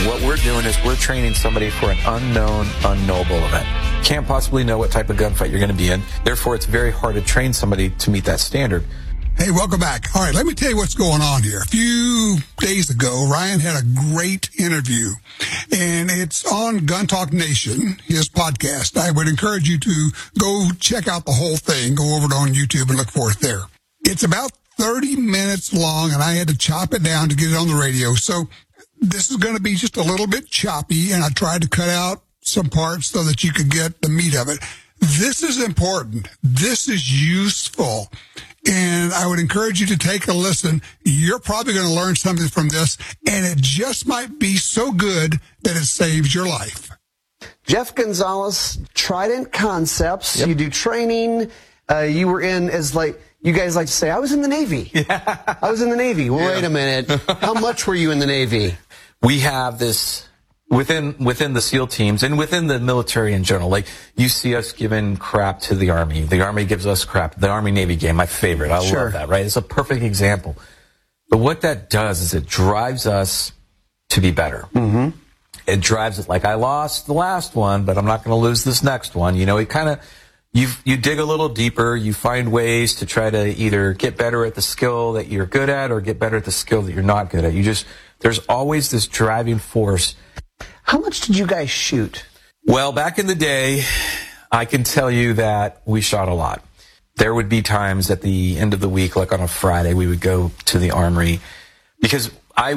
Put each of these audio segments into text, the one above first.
what we're doing is we're training somebody for an unknown, unknowable event. Can't possibly know what type of gunfight you're going to be in. Therefore, it's very hard to train somebody to meet that standard. Hey, welcome back. All right, let me tell you what's going on here. A few days ago, Ryan had a great interview, and it's on Gun Talk Nation, his podcast. I would encourage you to go check out the whole thing. Go over to on YouTube and look for it there. It's about 30 minutes long, and I had to chop it down to get it on the radio. So this is going to be just a little bit choppy, and I tried to cut out some parts so that you could get the meat of it. This is important. This is useful. And I would encourage you to take a listen. You're probably going to learn something from this, and it just might be so good that it saves your life. Jeff Gonzalez, Trident Concepts. Yep. You do training. You were in, as like you guys like to say, I was in the Navy. Yeah. I was in the Navy. Well, wait a minute. How much were you in the Navy? We have this within the SEAL teams and within the military in general. Like, you see us giving crap to the Army. The Army gives us crap. The Army-Navy game, my favorite. I love that, right? It's a perfect example. But what that does is it drives us to be better. Mm-hmm. It drives it like, I lost the last one, but I'm not going to lose this next one. You know, it kind of, you dig a little deeper. You find ways to try to either get better at the skill that you're good at or get better at the skill that you're not good at. There's always this driving force. How much did you guys shoot? Well, back in the day, I can tell you that we shot a lot. There would be times at the end of the week, like on a Friday, we would go to the armory because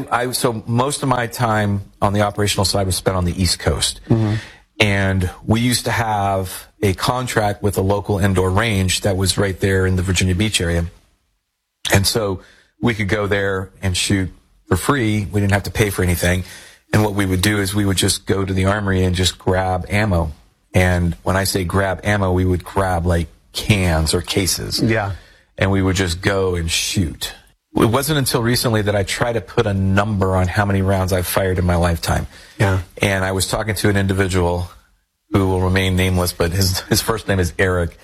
so most of my time on the operational side was spent on the East Coast. Mm-hmm. And we used to have a contract with a local indoor range that was right there in the Virginia Beach area. And so we could go there and shoot for free. We didn't have to pay for anything. And what we would do is we would just go to the armory and just grab ammo. And when I say grab ammo, we would grab like cans or cases. Yeah. And we would just go and shoot. It wasn't until recently that I tried to put a number on how many rounds I've fired in my lifetime. Yeah. And I was talking to an individual who will remain nameless, but his first name is Eric.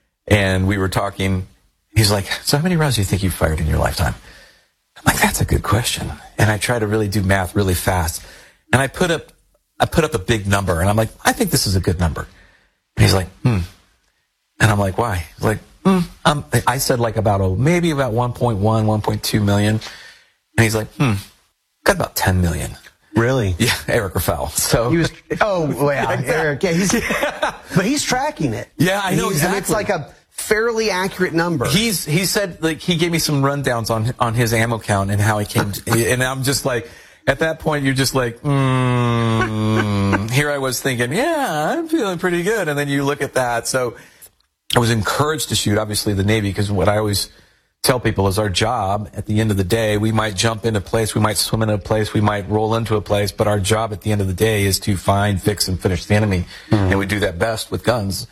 And we were talking. He's like, so how many rounds do you think you fired in your lifetime? I'm like, that's a good question. And I try to really do math really fast. And I put up a big number, and I'm like, I think this is a good number. And he's like, And I'm like, why? He's like, I said like maybe about 1.1, 1.2 million. And he's like, got about 10 million. Really? Yeah, Eric Rafael. So he was. Oh, yeah, Eric. Yeah, but he's tracking it. Yeah, I know exactly. It's like a fairly accurate number. He said, like, he gave me some rundowns on his ammo count and how he came and I'm just like, at that point, you're just like, here I was thinking, yeah, I'm feeling pretty good. And then you look at that. So I was encouraged to shoot, obviously, the Navy, because what I always tell people is our job at the end of the day, we might jump into a place, we might swim into a place, we might roll into a place, but our job at the end of the day is to find, fix, and finish the enemy. Mm-hmm. And we do that best with guns.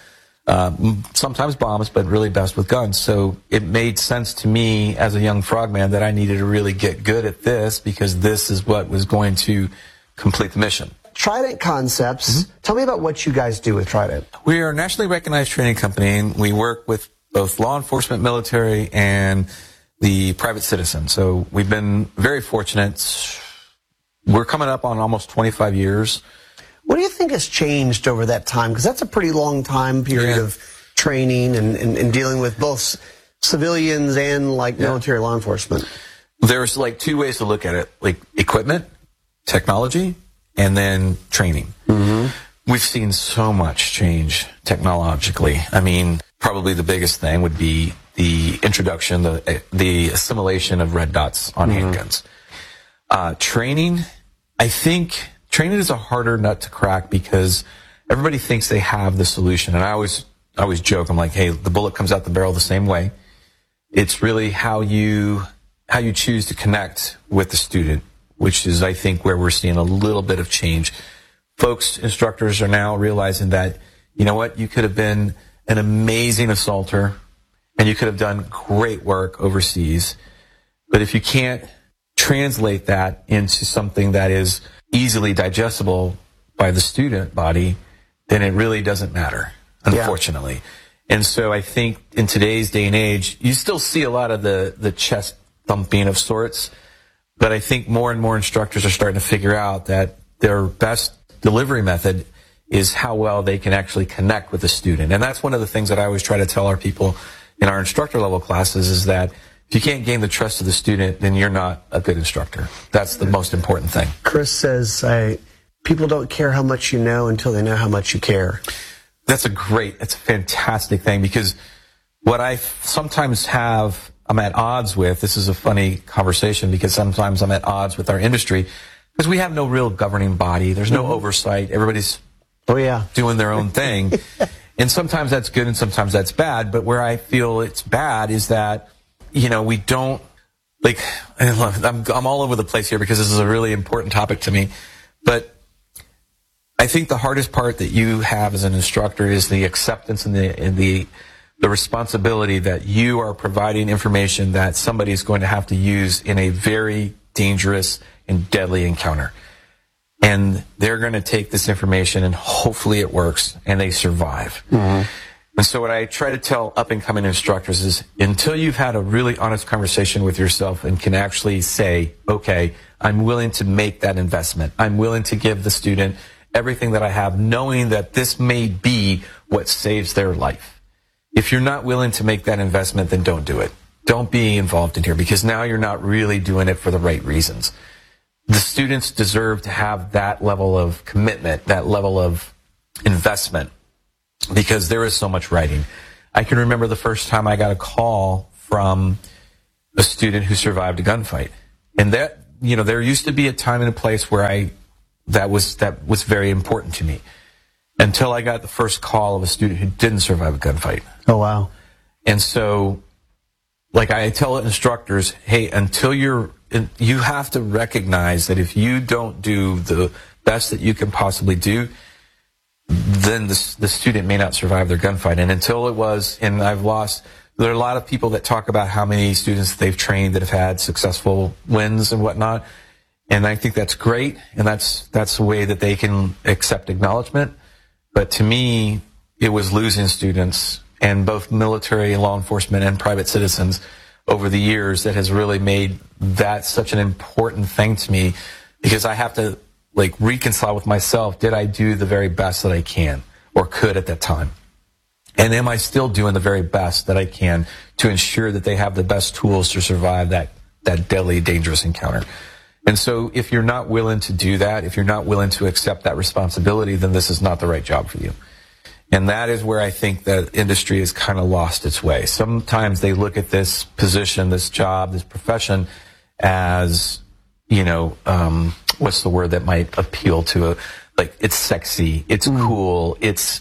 Sometimes bombs, but really best with guns. So it made sense to me as a young frogman that I needed to really get good at this because this is what was going to complete the mission. Trident Concepts. Mm-hmm. Tell me about what you guys do with Trident. We are a nationally recognized training company, and we work with both law enforcement, military, and the private citizen. So we've been very fortunate. We're coming up on almost 25 years. What do you think has changed over that time? Because that's a pretty long time period of training and dealing with both civilians and like military law enforcement. There's like two ways to look at it, like equipment, technology, and then training. Mm-hmm. We've seen so much change technologically. I mean, probably the biggest thing would be the introduction, the assimilation of red dots on handguns. Training, I think training is a harder nut to crack because everybody thinks they have the solution. And I always joke, I'm like, hey, the bullet comes out the barrel the same way. It's really how you choose to connect with the student, which is, I think, where we're seeing a little bit of change. Folks, instructors are now realizing that, you know what, you could have been an amazing assaulter and you could have done great work overseas. But if you can't translate that into something that is easily digestible by the student body, then it really doesn't matter, unfortunately. Yeah. And so I think in today's day and age, you still see a lot of the chest thumping of sorts, but I think more and more instructors are starting to figure out that their best delivery method is how well they can actually connect with the student. And that's one of the things that I always try to tell our people in our instructor level classes is that if you can't gain the trust of the student, then you're not a good instructor. That's the most important thing. Chris says, people don't care how much you know until they know how much you care. That's a fantastic thing, because what I sometimes I'm at odds with, this is a funny conversation because sometimes I'm at odds with our industry because we have no real governing body. There's no oversight. Everybody's doing their own thing. And sometimes that's good and sometimes that's bad. But where I feel it's bad is that, we don't, I'm all over the place here because this is a really important topic to me. But I think the hardest part that you have as an instructor is the acceptance and the responsibility that you are providing information that somebody is going to have to use in a very dangerous and deadly encounter. And they're going to take this information and hopefully it works and they survive. Mm-hmm. And so what I try to tell up-and-coming instructors is until you've had a really honest conversation with yourself and can actually say, okay, I'm willing to make that investment. I'm willing to give the student everything that I have, knowing that this may be what saves their life. If you're not willing to make that investment, then don't do it. Don't be involved in here, because now you're not really doing it for the right reasons. The students deserve to have that level of commitment, that level of investment, because there is so much writing. I can remember the first time I got a call from a student who survived a gunfight. And that, there used to be a time and a place where that was very important to me, until I got the first call of a student who didn't survive a gunfight. Oh, wow. And so, I tell instructors, hey, until you have to recognize that if you don't do the best that you can possibly do, then the student may not survive their gunfight. And until it was, and there are a lot of people that talk about how many students they've trained that have had successful wins and whatnot. And I think that's great, and that's the way that they can accept acknowledgement. But to me, it was losing students, and both military and law enforcement and private citizens over the years that has really made that such an important thing to me, because I have to reconcile with myself. Did I do the very best that I can or could at that time? And am I still doing the very best that I can to ensure that they have the best tools to survive that deadly, dangerous encounter? And so if you're not willing to do that, if you're not willing to accept that responsibility, then this is not the right job for you. And that is where I think that industry has kind of lost its way. Sometimes they look at this position, this job, this profession as, what's the word that might appeal to it's sexy, it's cool, it's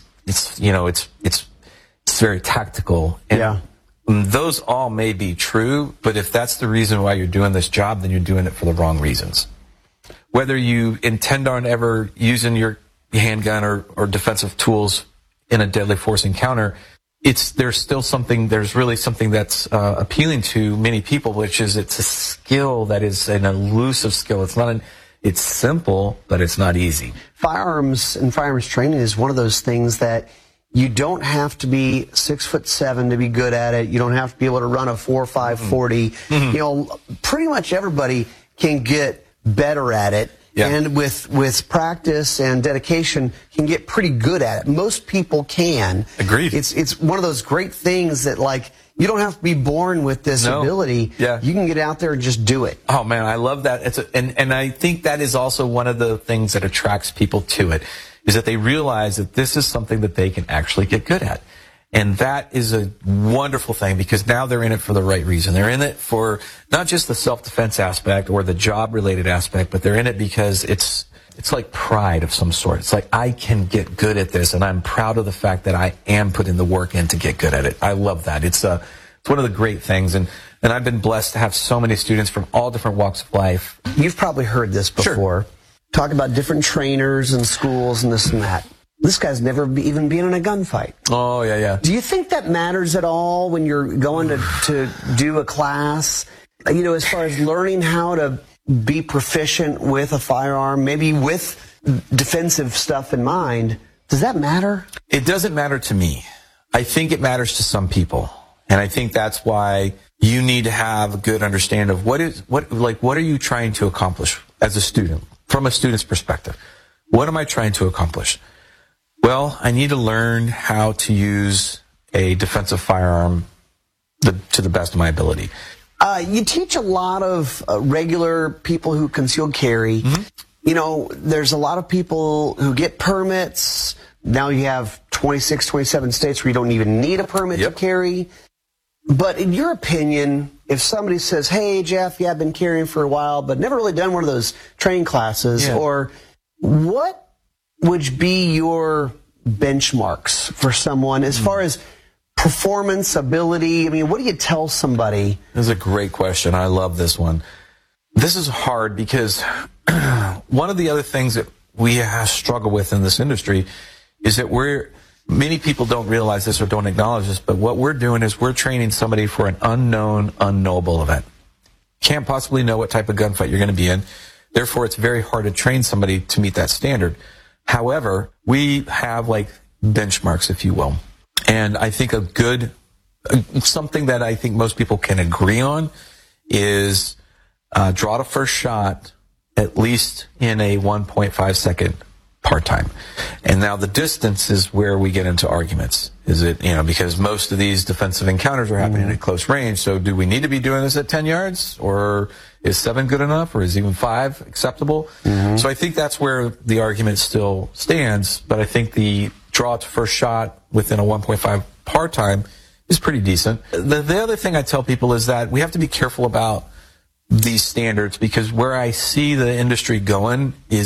very tactical. And those all may be true, but if that's the reason why you're doing this job, then you're doing it for the wrong reasons. Whether you intend on ever using your handgun or defensive tools in a deadly force encounter, there's really something that's appealing to many people, which is it's a skill that is an elusive skill. It's simple, but it's not easy. Firearms and firearms training is one of those things that you don't have to be 6'7" to be good at it. You don't have to be able to run a 4.5 40. Mm-hmm. Pretty much everybody can get better at it. Yeah. And with practice and dedication, can get pretty good at it. Most people can. Agreed. It's one of those great things that you don't have to be born with this ability. Yeah. You can get out there and just do it. Oh man, I love that. And I think that is also one of the things that attracts people to it, is that they realize that this is something that they can actually get good at. And that is a wonderful thing, because now they're in it for the right reason. They're in it for not just the self-defense aspect or the job-related aspect, but they're in it because it's like pride of some sort. It's like, I can get good at this, and I'm proud of the fact that I am putting the work in to get good at it. I love that. It's one of the great things. And I've been blessed to have so many students from all different walks of life. You've probably heard this before. Sure. Talk about different trainers and schools and this and that. This guy's never even been in a gunfight. Oh, yeah. Do you think that matters at all when you're going to do a class? As far as learning how to be proficient with a firearm, maybe with defensive stuff in mind, does that matter? It doesn't matter to me. I think it matters to some people. And I think that's why you need to have a good understanding of what are you trying to accomplish as a student. from a student's perspective, what am I trying to accomplish? Well, I need to learn how to use a defensive firearm to the best of my ability. You teach a lot of regular people who concealed carry. Mm-hmm. You know, there's a lot of people who get permits. Now you have 26, 27 states where you don't even need a permit to carry. But in your opinion, if somebody says, hey, Jeff, I've been carrying for a while, but never really done one of those training classes, or what would be your benchmarks for someone as far as performance, ability? I mean, what do you tell somebody? This is a great question. I love this one. This is hard because one of the other things that we struggle with in this industry is that many people don't realize this or don't acknowledge this, but what we're doing is we're training somebody for an unknown, unknowable event. Can't possibly know what type of gunfight you're going to be in. Therefore, it's very hard to train somebody to meet that standard. However, we have like benchmarks, if you will. And I think something that I think most people can agree on is draw the first shot at least in a 1.5 second part time. And now the distance is where we get into arguments. Is it, because most of these defensive encounters are happening at close range. So do we need to be doing this at 10 yards? Or is 7 good enough? Or is even 5 acceptable? Mm-hmm. So I think that's where the argument still stands. But I think the draw to first shot within a 1.5 part time is pretty decent. The other thing I tell people is that we have to be careful about these standards, because where I see the industry going is